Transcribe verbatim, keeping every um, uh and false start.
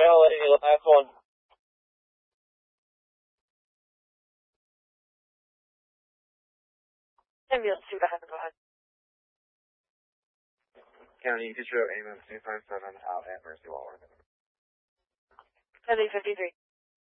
final lady, last one. Ambulance two, go ahead, go ahead. County, you could show ambulance two five seven out at Mercy Waller. Heavy fifty-three.